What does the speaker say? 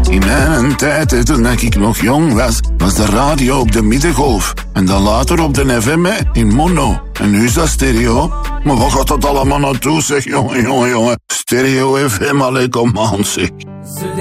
In mijn tijd, toen ik nog jong was de radio op de middengolf. En dan later op de FM, in mono. En nu is dat stereo. Maar wat gaat dat allemaal naartoe, zeg, jongen? Stereo FM, allee, kom aan, zeg.